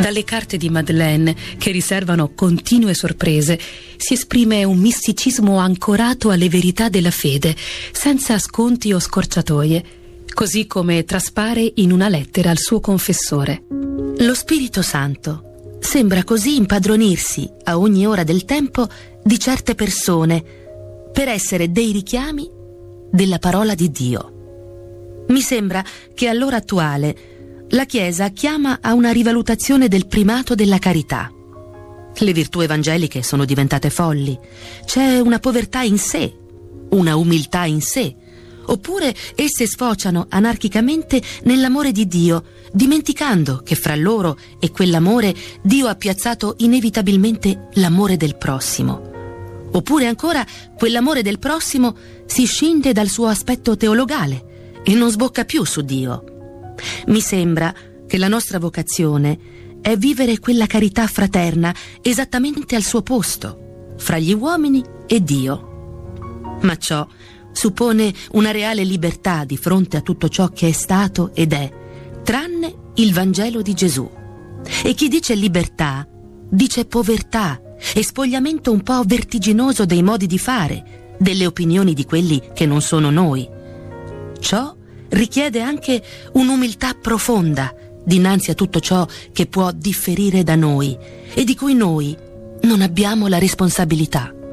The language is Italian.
Dalle carte di Madeleine, che riservano continue sorprese, si esprime un misticismo ancorato alle verità della fede, senza sconti o scorciatoie, così come traspare in una lettera al suo confessore. Lo Spirito Santo sembra così impadronirsi a ogni ora del tempo di certe persone per essere dei richiami della parola di Dio. Mi sembra che all'ora attuale la Chiesa chiama a una rivalutazione del primato della carità. Le virtù evangeliche sono diventate folli. C'è una povertà in sé, una umiltà in sé, oppure esse sfociano anarchicamente nell'amore di Dio, dimenticando che fra loro e quell'amore Dio ha piazzato inevitabilmente l'amore del prossimo. Oppure ancora quell'amore del prossimo si scinde dal suo aspetto teologale e non sbocca più su Dio. Mi sembra che la nostra vocazione è vivere quella carità fraterna esattamente al suo posto, fra gli uomini e Dio. Ma ciò suppone una reale libertà di fronte a tutto ciò che è stato ed è, tranne il Vangelo di Gesù. E chi dice libertà, dice povertà e spogliamento un po' vertiginoso dei modi di fare, delle opinioni di quelli che non sono noi. Ciò richiede anche un'umiltà profonda dinanzi a tutto ciò che può differire da noi e di cui noi non abbiamo la responsabilità.